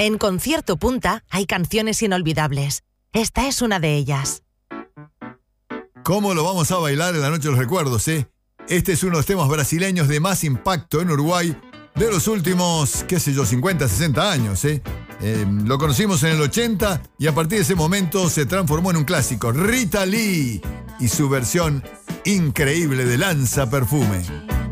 En Concierto Punta hay canciones inolvidables. Esta es una de ellas. ¿Cómo lo vamos a bailar en la noche de los recuerdos, eh? Este es uno de los temas brasileños de más impacto en Uruguay de los últimos, 50, 60 años, eh. Lo conocimos en el 80 y a partir de ese momento se transformó en un clásico. Rita Lee y su versión increíble de Lanza Perfume.